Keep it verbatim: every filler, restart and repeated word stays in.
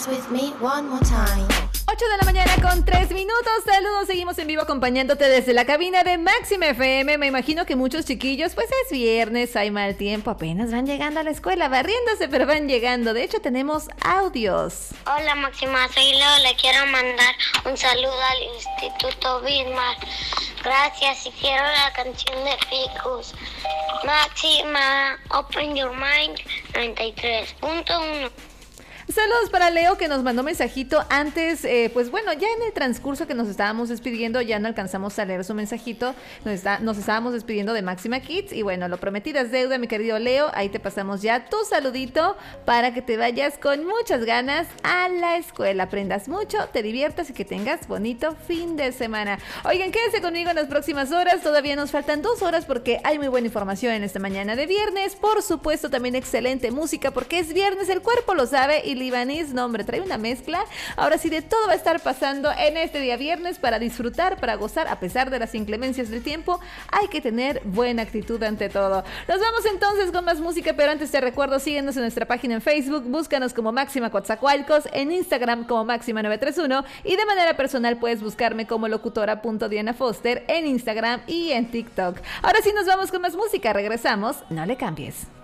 dance with me one more time. ocho de la mañana con tres minutos. Saludos, seguimos en vivo acompañándote desde la cabina de Máxima F M. Me imagino que muchos chiquillos, pues es viernes, hay mal tiempo, apenas van llegando a la escuela, barriéndose, pero van llegando. De hecho, tenemos audios. Hola Máxima, soy Leo, le quiero mandar un saludo al Instituto Bismarck. Gracias y quiero la canción de Ficus. Máxima, Open Your Mind noventa y tres punto uno. Saludos para Leo, que nos mandó mensajito antes, eh, pues bueno, ya en el transcurso que nos estábamos despidiendo, ya no alcanzamos a leer su mensajito, nos, está, nos estábamos despidiendo de Máxima Kids, y bueno, lo prometido es deuda, mi querido Leo, ahí te pasamos ya tu saludito para que te vayas con muchas ganas a la escuela, aprendas mucho, te diviertas y que tengas bonito fin de semana. Oigan, quédense conmigo en las próximas horas, todavía nos faltan dos horas porque hay muy buena información en esta mañana de viernes, por supuesto también excelente música porque es viernes, el cuerpo lo sabe, y Libanís, no hombre, trae una mezcla. Ahora sí, de todo va a estar pasando en este día viernes para disfrutar, para gozar, a pesar de las inclemencias del tiempo. Hay que tener buena actitud ante todo. Nos vamos entonces con más música, pero antes te recuerdo, síguenos en nuestra página en Facebook, búscanos como Máxima Coatzacoalcos, en Instagram como Máxima nueve tres uno y de manera personal puedes buscarme como locutora.diana Foster en Instagram y en TikTok. Ahora sí nos vamos con más música, regresamos, no le cambies.